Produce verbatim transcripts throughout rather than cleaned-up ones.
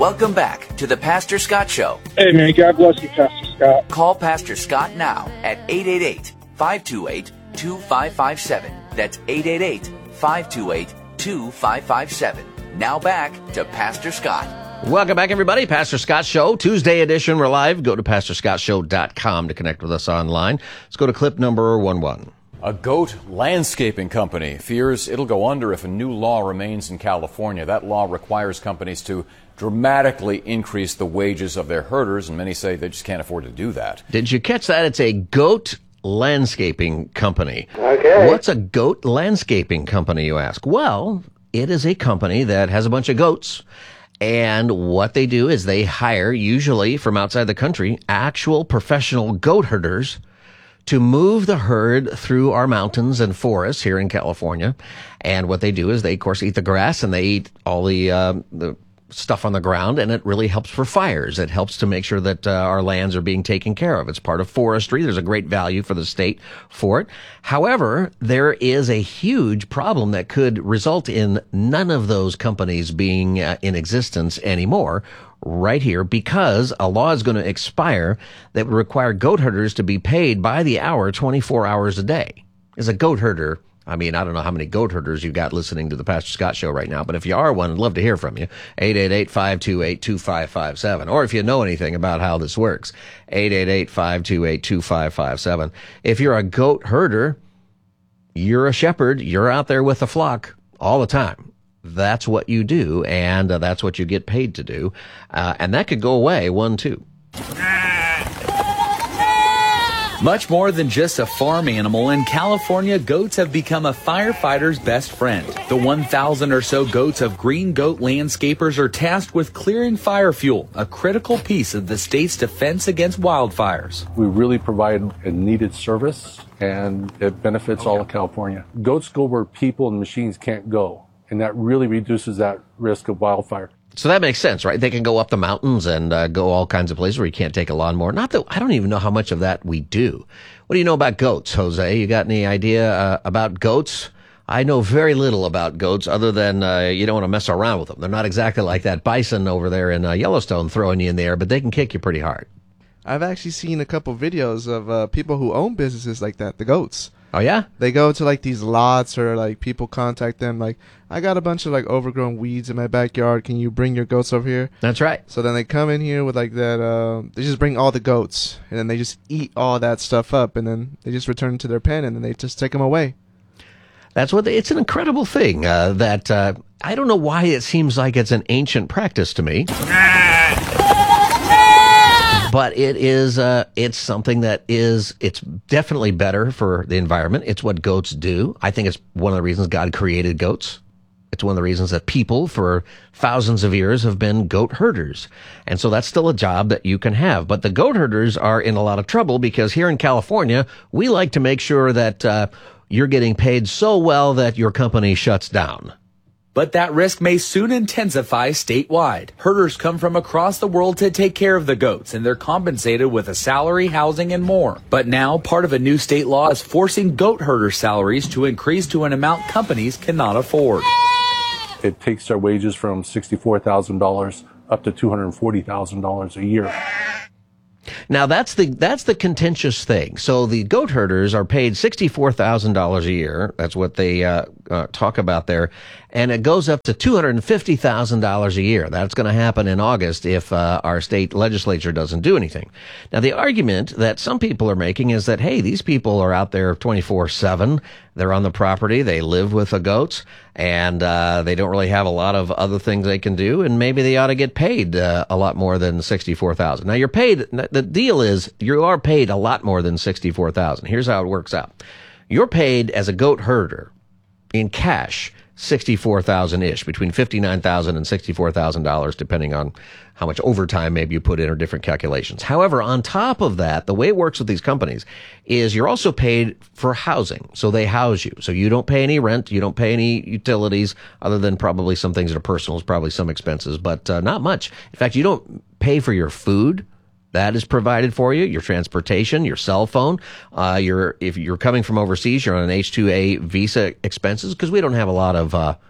Welcome back to the Pastor Scott Show. Hey, man, God bless you, Pastor Scott. Call Pastor Scott now at eight eight eight, five two eight, two five five seven. That's eight eight eight, five two eight, two five five seven. Now back to Pastor Scott. Welcome back, everybody. Pastor Scott Show, Tuesday edition. We're live. Go to pastor scott show dot com to connect with us online. Let's go to clip number one one. A goat landscaping company fears it'll go under if a new law remains in California. That law requires companies to dramatically increase the wages of their herders, and many say they just can't afford to do that. Did you catch that? It's a goat landscaping company. Okay. What's a goat landscaping company, you ask? Well, it is a company that has a bunch of goats. And what they do is they hire, usually from outside the country, actual professional goat herders to move the herd through our mountains and forests here in California. And what they do is they, of course, eat the grass and they eat all the uh, the stuff on the ground, and it really helps for fires. It helps to make sure that uh, our lands are being taken care of. It's part of forestry. There's a great value for the state for it. However, there is a huge problem that could result in none of those companies being uh, in existence anymore right here, because a law is going to expire that would require goat herders to be paid by the hour, twenty-four hours a day. As a goat herder, I mean, I don't know how many goat herders you've got listening to the Pastor Scott Show right now, but if you are one, I'd love to hear from you. eight eight eight, five two eight, two five five seven. Or if you know anything about how this works, eight eight eight, five two eight, two five five seven. If you're a goat herder, you're a shepherd, you're out there with the flock all the time. That's what you do, and uh, that's what you get paid to do. Uh, and that could go away, one, two. Much more than just a farm animal, in California, goats have become a firefighter's best friend. The one thousand or so goats of Green Goat landscapers are tasked with clearing fire fuel, a critical piece of the state's defense against wildfires. We really provide a needed service, and it benefits all of California. Goats go where people and machines can't go, and that really reduces that risk of wildfire. So that makes sense, right? They can go up the mountains and uh, go all kinds of places where you can't take a lawnmower. Not that I don't even know how much of that we do. What do you know about goats, Jose? You got any idea uh, about goats? I know very little about goats other than uh, you don't want to mess around with them. They're not exactly like that bison over there in uh, Yellowstone throwing you in the air, but they can kick you pretty hard. I've actually seen a couple videos of uh, people who own businesses like that, the goats. Oh, yeah? They go to, like, these lots, or, like, people contact them, like, I got a bunch of, like, overgrown weeds in my backyard. Can you bring your goats over here? That's right. So then they come in here with, like, that, uh, they just bring all the goats, and then they just eat all that stuff up, and then they just return to their pen, and then they just take them away. That's what they, it's an incredible thing uh, that uh, I don't know why it seems like it's an ancient practice to me. But it is, uh, it's something that is, it's definitely better for the environment. It's what goats do. I think it's one of the reasons God created goats. It's one of the reasons that people for thousands of years have been goat herders. And so that's still a job that you can have. But the goat herders are in a lot of trouble because here in California, we like to make sure that uh, you're getting paid so well that your company shuts down. But that risk may soon intensify statewide. Herders come from across the world to take care of the goats, and they're compensated with a salary, housing, and more. But now, part of a new state law is forcing goat herder salaries to increase to an amount companies cannot afford. It takes their wages from sixty-four thousand dollars up to two hundred forty thousand dollars a year. Now, that's the that's the contentious thing. So the goat herders are paid sixty-four thousand dollars a year. That's what they uh, uh, talk about there. And it goes up to two hundred fifty thousand dollars a year. That's going to happen in August if uh, our state legislature doesn't do anything. Now, the argument that some people are making is that, hey, these people are out there twenty-four seven. They're on the property. They live with the goats, and uh, they don't really have a lot of other things they can do, and maybe they ought to get paid uh, a lot more than sixty-four thousand dollars. Now, you're paid, the deal is you are paid a lot more than sixty-four thousand dollars. Here's how it works out. You're paid as a goat herder in cash sixty-four thousand dollars ish, between fifty-nine thousand dollars and sixty-four thousand dollars, depending on how much overtime maybe you put in or different calculations. However, on top of that, the way it works with these companies is you're also paid for housing. So they house you. So you don't pay any rent. You don't pay any utilities other than probably some things that are personal, probably some expenses, but uh, not much. In fact, you don't pay for your food. That is provided for you, your transportation, your cell phone. Uh, your if you're coming from overseas, you're on an H two A visa expenses because we don't have a lot of uh,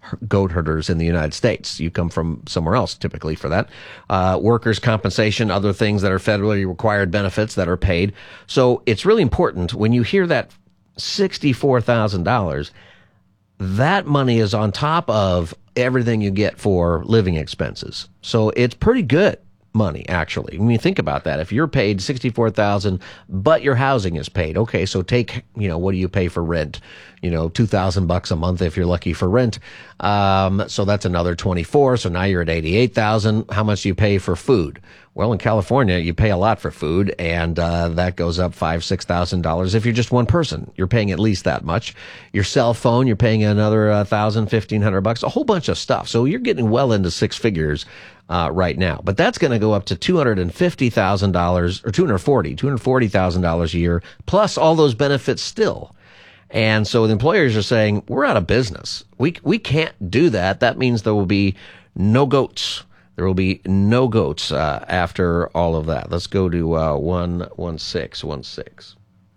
goat herders in the United States. You come from somewhere else typically for that. Uh, workers' compensation, other things that are federally required benefits that are paid. So it's really important when you hear that sixty-four thousand dollars, that money is on top of everything you get for living expenses. So it's pretty good money, actually. When you think about that, if you're paid sixty-four thousand dollars, but your housing is paid, okay, so take, you know, what do you pay for rent? You know, two thousand bucks a month if you're lucky for rent. Um, so that's another twenty-four. So now you're at eighty-eight thousand. How much do you pay for food? Well, in California, you pay a lot for food, and uh, that goes up five, six thousand dollars. If you're just one person, you're paying at least that much. Your cell phone, you're paying another uh, thousand, fifteen hundred bucks. A whole bunch of stuff. So you're getting well into six figures uh, right now. But that's going to go up to two hundred fifty thousand dollars or two hundred forty, two hundred forty thousand dollars a year, plus all those benefits still. And so the employers are saying, we're out of business. We we can't do that. That means there will be no goats. There will be no goats uh, after all of that. Let's go to uh, one one six one six.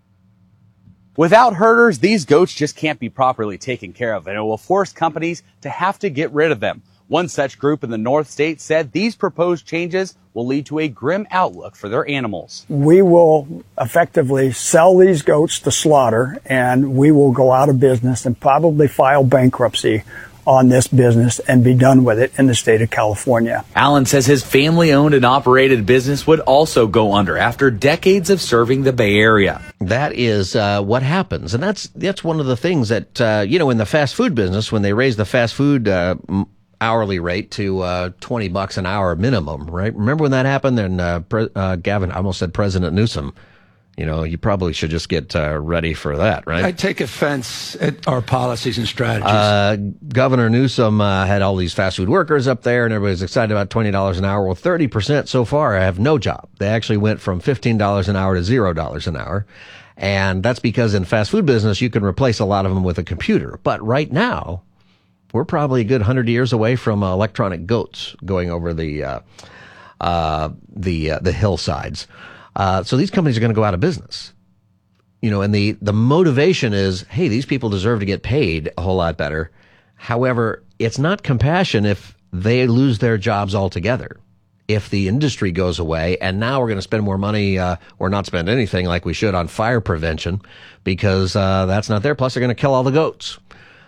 Without herders, these goats just can't be properly taken care of, and it will force companies to have to get rid of them. One such group in the North State said these proposed changes will lead to a grim outlook for their animals. We will effectively sell these goats to slaughter, and we will go out of business and probably file bankruptcy on this business and be done with it in the state of California. Allen says his family-owned and operated business would also go under after decades of serving the Bay Area. That is uh, what happens, and that's that's one of the things that uh, you know, in the fast food business, when they raise the fast food uh, hourly rate to uh, twenty bucks an hour minimum, right? Remember when that happened? And uh, Pre- uh, Gavin, I almost said President Newsom. You know, you probably should just get uh, ready for that, right? I take offense at our policies and strategies. Uh, Governor Newsom uh, had all these fast food workers up there, and everybody's excited about twenty dollars an hour. Well, thirty percent so far have no job. They actually went from fifteen dollars an hour to zero dollars an hour. And that's because in fast food business, you can replace a lot of them with a computer. But right now, we're probably a good hundred years away from uh, electronic goats going over the uh, uh, the uh, the hillsides. Uh, so these companies are going to go out of business. You know, and the, the motivation is, hey, these people deserve to get paid a whole lot better. However, it's not compassion if they lose their jobs altogether. If the industry goes away, and now we're going to spend more money uh, or not spend anything like we should on fire prevention because uh, that's not there. Plus, they're going to kill all the goats.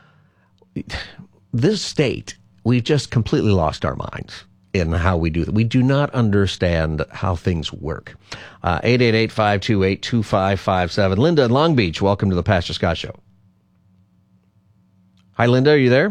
This state, we've just completely lost our minds in how we do that. We do not understand how things work. Uh, eight eight eight, five two eight, two five five seven. Linda in Long Beach, welcome to the Pastor Scott Show. Hi, Linda, are you there?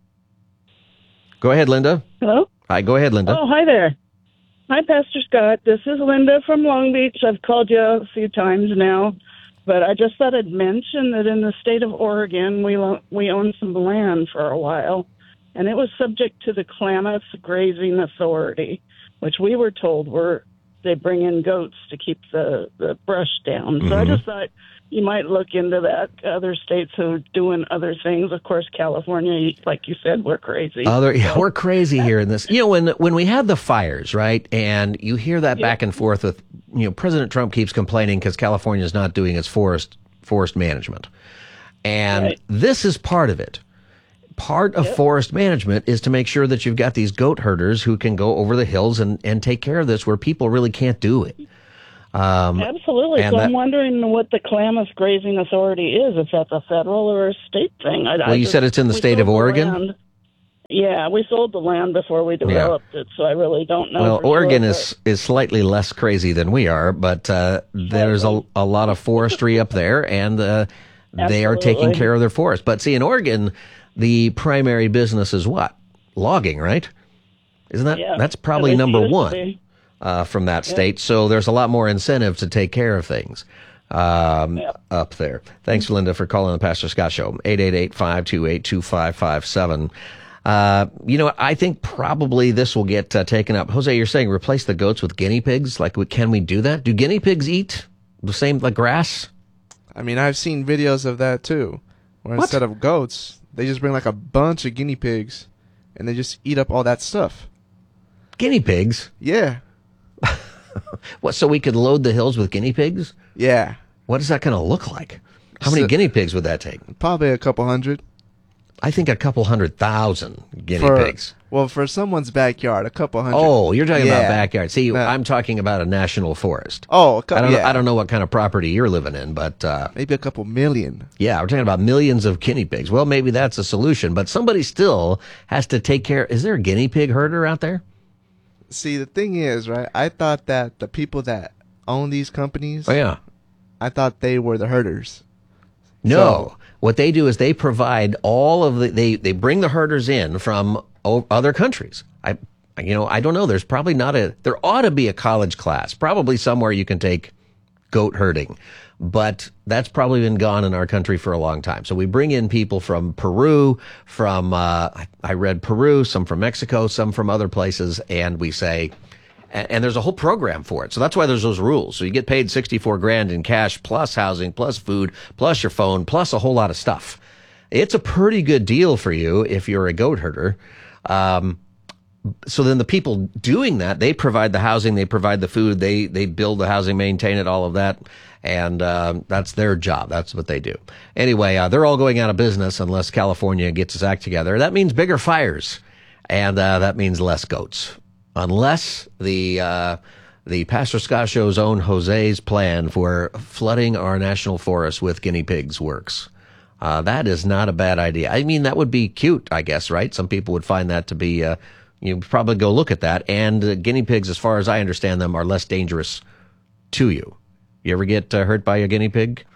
Go ahead, Linda. Hello? Hi, go ahead, Linda. Oh, hi there. Hi, Pastor Scott. This is Linda from Long Beach. I've called you a few times now, but I just thought I'd mention that in the state of Oregon, we lo- we own some land for a while, and it was subject to the Klamath Grazing Authority, which we were told were they bring in goats to keep the, the brush down. Mm-hmm. So I just thought you might look into that. Other states who are doing other things. Of course, California, like you said, we're crazy. Other, yeah, we're crazy here in this. You know, when when we had the fires, right, and you hear that yeah. back and forth with, you know, President Trump keeps complaining because California is not doing its forest forest management. And right. this is part of it. Part of yep. forest management is to make sure that you've got these goat herders who can go over the hills and, and take care of this where people really can't do it. Um, Absolutely. So that, I'm wondering what the Klamath Grazing Authority is, if that's a federal or a state thing. I, well, I you just, said it's in the state of Oregon? Land. Yeah, we sold the land before we developed yeah. it, so I really don't know. Well, for Oregon sure, is, is slightly less crazy than we are, but uh, there's a, a lot of forestry up there, and uh, they are taking care of their forest. But see, in Oregon, the primary business is what? Logging, right? Isn't that? Yeah, that's probably number one uh, from that state. Yeah. So there's a lot more incentive to take care of things um, yeah. up there. Thanks, Linda, for calling the Pastor Scott Show. eight eight eight, five two eight, two five five seven. Uh, you know, I think probably this will get uh, taken up. Jose, you're saying replace the goats with guinea pigs? Like, can we do that? Do guinea pigs eat the same like grass? I mean, I've seen videos of that too, where what? instead of goats, they just bring like a bunch of guinea pigs, and they just eat up all that stuff. Guinea pigs? Yeah. What? So we could load the hills with guinea pigs? Yeah. What is that going to look like? How many so, guinea pigs would that take? Probably a couple hundred. I think a couple hundred thousand guinea For- pigs. Well, for someone's backyard, a couple hundred. Oh, you're talking Yeah. about backyard. See, No. I'm talking about a national forest. Oh, a cou- I don't. yeah. I don't know what kind of property you're living in, but uh, Maybe a couple million. yeah, we're talking about millions of guinea pigs. Well, maybe that's a solution, but somebody still has to take care. Is there a guinea pig herder out there? See, the thing is, right? I thought that the people that own these companies, Oh yeah. I thought they were the herders. No. So- What they do is they provide all of the, they, they bring the herders in from o- other countries. I, you know, I don't know. There's probably not a, there ought to be a college class, probably somewhere you can take goat herding, but that's probably been gone in our country for a long time. So we bring in people from Peru, from, uh, I, I read Peru, some from Mexico, some from other places, and we say, and, and there's a whole program for it. So that's why there's those rules. So you get paid sixty-four grand in cash, plus housing, plus food, plus your phone, plus a whole lot of stuff. It's a pretty good deal for you if you're a goat herder. Um, so then the people doing that, they provide the housing, they provide the food, they, they build the housing, maintain it, all of that. And, um, that's their job. That's what they do. Anyway, uh, they're all going out of business unless California gets its act together. That means bigger fires. And, uh, that means less goats. Unless the, uh, the Pastor Scott Show's own Jose's plan for flooding our national forest with guinea pigs works. Uh, that is not a bad idea. I mean, that would be cute, I guess, right? Some people would find that to be, uh, you probably go look at that. And uh, guinea pigs, as far as I understand them, are less dangerous to you. You ever get uh, hurt by a guinea pig?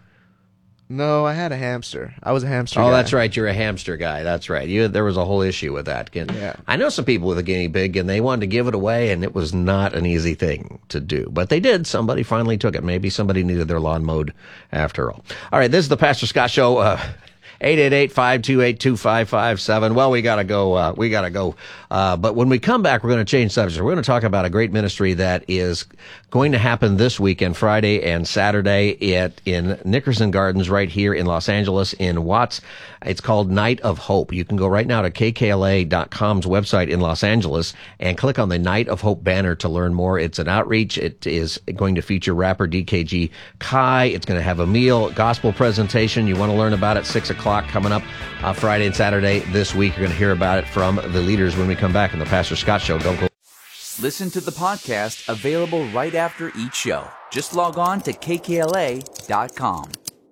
No, I had a hamster. I was a hamster Oh, guy. that's right. You're a hamster guy. That's right. You, there was a whole issue with that. Can- Yeah. I know some people with a guinea pig, and they wanted to give it away, and it was not an easy thing to do. But they did. Somebody finally took it. Maybe somebody needed their lawn mowed after all. All right, this is the Pastor Scott Show. Uh, eight eight eight, five two eight, two five five seven. Well, we gotta go, uh, we gotta go. Uh, but when we come back, we're gonna change subjects. We're gonna talk about a great ministry that is going to happen this weekend, Friday and Saturday at, in Nickerson Gardens right here in Los Angeles in Watts. It's called Night of Hope. You can go right now to K K L A dot com's website in Los Angeles and click on the Night of Hope banner to learn more. It's an outreach. It is going to feature rapper D K G Kai. It's going to have a meal, gospel presentation. You want to learn about it, six o'clock coming up uh, Friday and Saturday this week. You're going to hear about it from the leaders when we come back on the Pastor Scott Show. Don't go. Listen to the podcast available right after each show. Just log on to K K L A dot com.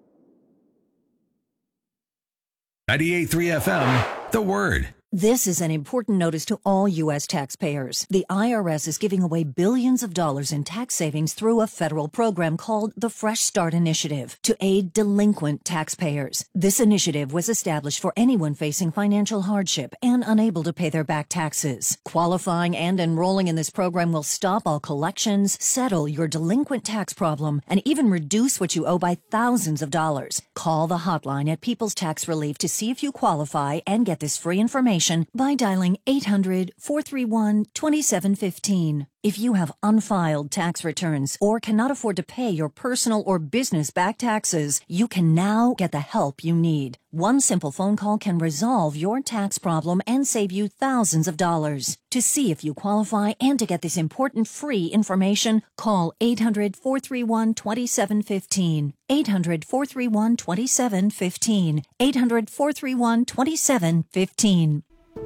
ninety-eight point three F M, The Word. This is an important notice to all U S taxpayers. The I R S is giving away billions of dollars in tax savings through a federal program called the Fresh Start Initiative to aid delinquent taxpayers. This initiative was established for anyone facing financial hardship and unable to pay their back taxes. Qualifying and enrolling in this program will stop all collections, settle your delinquent tax problem, and even reduce what you owe by thousands of dollars. Call the hotline at People's Tax Relief to see if you qualify and get this free information by dialing eight hundred, four three one, two seven one five. If you have unfiled tax returns or cannot afford to pay your personal or business back taxes, you can now get the help you need. One simple phone call can resolve your tax problem and save you thousands of dollars. To see if you qualify and to get this important free information, call eight hundred, four three one, two seven one five. eight hundred, four three one, two seven one five. eight hundred, four three one, two seven one five.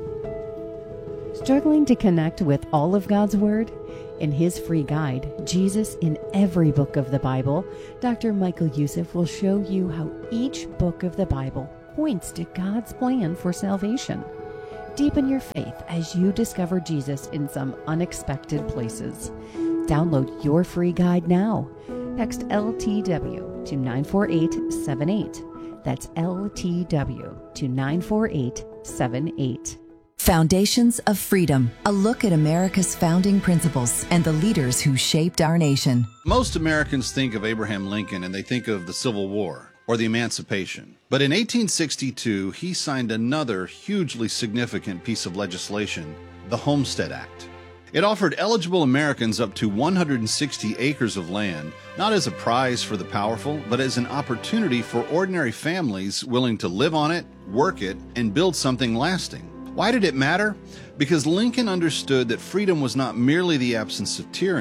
Struggling to connect with all of God's Word? In his free guide, Jesus in Every Book of the Bible, Doctor Michael Youssef will show you how each book of the Bible points to God's plan for salvation. Deepen your faith as you discover Jesus in some unexpected places. Download your free guide now. Text L T W to nine four eight seven eight. That's L T W to nine four eight seven eight. Foundations of Freedom, a look at America's founding principles and the leaders who shaped our nation. Most Americans think of Abraham Lincoln and they think of the Civil War or the Emancipation. But in eighteen sixty-two, he signed another hugely significant piece of legislation, the Homestead Act. It offered eligible Americans up to one hundred sixty acres of land, not as a prize for the powerful, but as an opportunity for ordinary families willing to live on it, work it, and build something lasting. Why did it matter? Because Lincoln understood that freedom was not merely the absence of tyranny,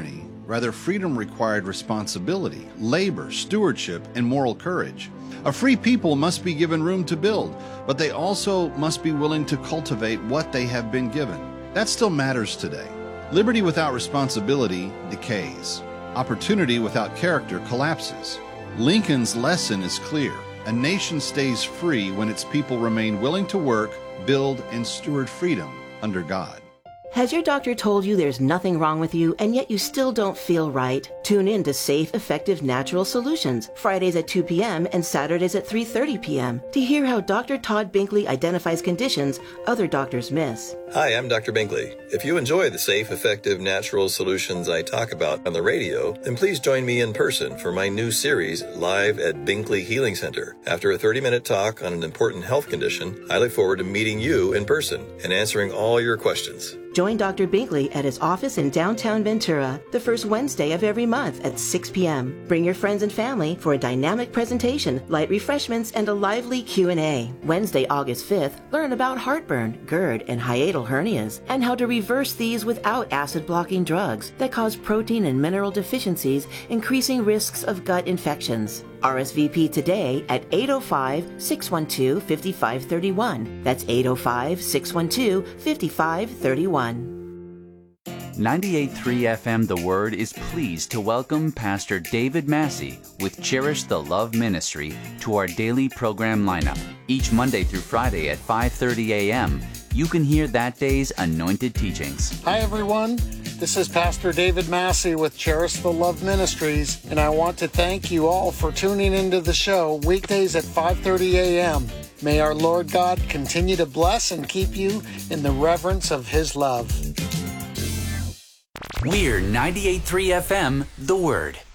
Rather, freedom required responsibility, labor, stewardship, and moral courage. A free people must be given room to build, but they also must be willing to cultivate what they have been given. That still matters today. Liberty without responsibility decays. Opportunity without character collapses. Lincoln's lesson is clear. A nation stays free when its people remain willing to work, build, and steward freedom under God. Has your doctor told you there's nothing wrong with you and yet you still don't feel right? Tune in to Safe, Effective Natural Solutions, Fridays at two p.m. and Saturdays at three thirty p.m. to hear how Doctor Todd Binkley identifies conditions other doctors miss. Hi, I'm Doctor Binkley. If you enjoy the safe, effective, natural solutions I talk about on the radio, then please join me in person for my new series, Live at Binkley Healing Center. After a thirty-minute talk on an important health condition, I look forward to meeting you in person and answering all your questions. Join Doctor Binkley at his office in downtown Ventura the first Wednesday of every month at six p.m. Bring your friends and family for a dynamic presentation, light refreshments, and a lively Q and A. Wednesday, August fifth, learn about heartburn, GERD, and hiatal hernias, and how to reverse these without acid-blocking drugs that cause protein and mineral deficiencies, increasing risks of gut infections. R S V P today at eight oh five, six one two, five five three one. That's eight oh five, six one two, five five three one. ninety-eight point three F M The Word is pleased to welcome Pastor David Massey with Cherish the Love Ministry to our daily program lineup. Each Monday through Friday at five thirty a.m., you can hear that day's anointed teachings. Hi, everyone. This is Pastor David Massey with Cherish the Love Ministries, and I want to thank you all for tuning into the show weekdays at five thirty a.m. May our Lord God continue to bless and keep you in the reverence of His love. We're ninety-eight point three F M The Word.